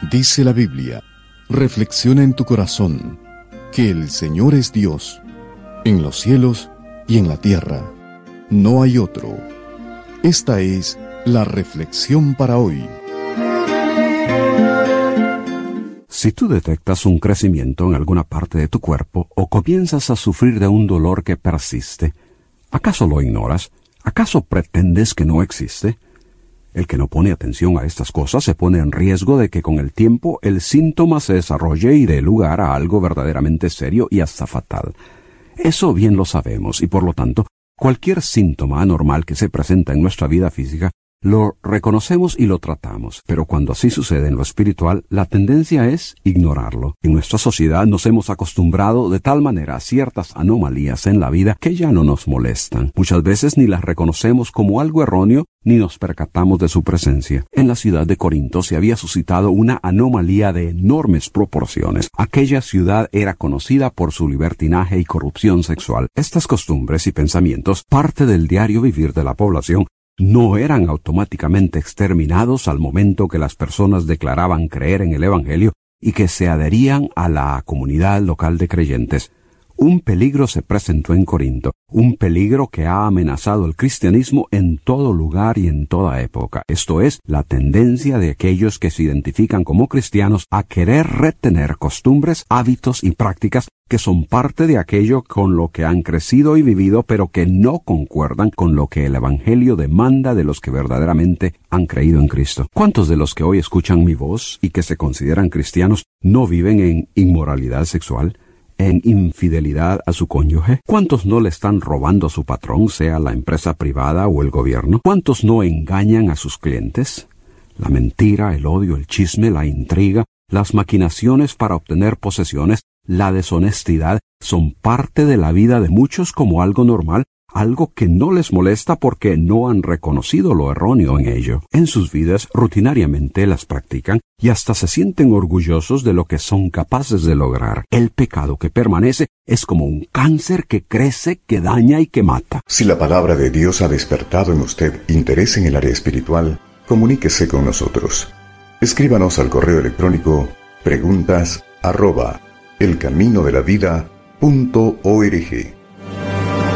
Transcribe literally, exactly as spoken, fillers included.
Dice la Biblia, reflexiona en tu corazón, que el Señor es Dios, en los cielos y en la tierra. No hay otro. Esta es la reflexión para hoy. Si tú detectas un crecimiento en alguna parte de tu cuerpo o comienzas a sufrir de un dolor que persiste, ¿acaso lo ignoras? ¿Acaso pretendes que no existe? El que no pone atención a estas cosas se pone en riesgo de que con el tiempo el síntoma se desarrolle y dé lugar a algo verdaderamente serio y hasta fatal. Eso bien lo sabemos y por lo tanto, cualquier síntoma anormal que se presenta en nuestra vida física, lo reconocemos y lo tratamos, pero cuando así sucede en lo espiritual, la tendencia es ignorarlo. En nuestra sociedad nos hemos acostumbrado de tal manera a ciertas anomalías en la vida que ya no nos molestan. Muchas veces ni las reconocemos como algo erróneo, ni nos percatamos de su presencia. En la ciudad de Corinto se había suscitado una anomalía de enormes proporciones. Aquella ciudad era conocida por su libertinaje y corrupción sexual. Estas costumbres y pensamientos, parte del diario vivir de la población, no eran automáticamente exterminados al momento que las personas declaraban creer en el Evangelio y que se adherían a la comunidad local de creyentes. Un peligro se presentó en Corinto, un peligro que ha amenazado el cristianismo en todo lugar y en toda época. Esto es, la tendencia de aquellos que se identifican como cristianos a querer retener costumbres, hábitos y prácticas que son parte de aquello con lo que han crecido y vivido, pero que no concuerdan con lo que el Evangelio demanda de los que verdaderamente han creído en Cristo. ¿Cuántos de los que hoy escuchan mi voz y que se consideran cristianos no viven en inmoralidad sexual, en infidelidad a su cónyuge? ¿Cuántos no le están robando a su patrón, sea la empresa privada o el gobierno? ¿Cuántos no engañan a sus clientes? La mentira, el odio, el chisme, la intriga, las maquinaciones para obtener posesiones, la deshonestidad son parte de la vida de muchos como algo normal, algo que no les molesta porque no han reconocido lo erróneo en ello. En sus vidas rutinariamente las practican y hasta se sienten orgullosos de lo que son capaces de lograr. El pecado que permanece es como un cáncer que crece, que daña y que mata. Si la palabra de Dios ha despertado en usted interés en el área espiritual, comuníquese con nosotros. Escríbanos al correo electrónico preguntas arroba elcaminodelavida punto org.